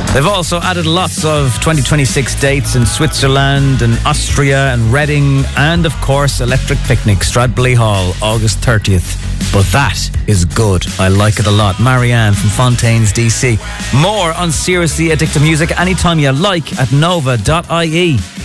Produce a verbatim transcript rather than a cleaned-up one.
They've also added lots of twenty twenty-six dates in Switzerland and Austria and Reading, and of course Electric Picnic, Stradbally Hall, August thirtieth. But that is good. I like it a lot. Marianne from Fontaines, D C. More on Seriously Addictive Music anytime you like at nova dot I E.